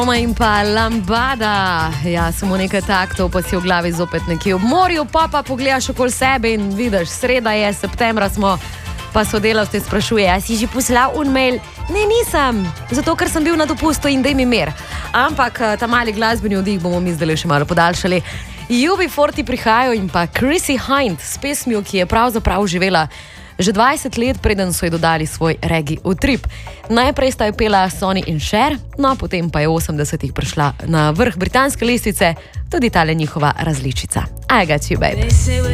Roma in pa Lambada. Ja, samo nekaj taktov, pa si v glavi zopet nekje ob morju, pa pogledaš okoli sebe in vidiš, sreda je, septembra smo, pa sodelavci sprašuje, a si že poslal mail? Ne, nisem, zato ker sem bil na dopustu in daj mi mir. Ampak ta mali glasbeni oddih bomo mi zdaj še malo podaljšali. UB40 prihajajo in pa Chrissy Hind s pesmijo, ki je pravzaprav živela že 20 let, preden so ji dodali svoj reggae utrip. Najprej sta jo pela Sonny in Cher, no potem pa je v 80-ih prišla na vrh britanske lestvice tudi tale njihova različica. I got you, babe.